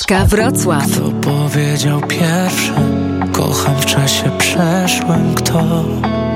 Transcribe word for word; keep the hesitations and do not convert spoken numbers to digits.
Agnieszka Wrocław. Kto powiedział pierwszy? Kocham w czasie przeszłym. Kto?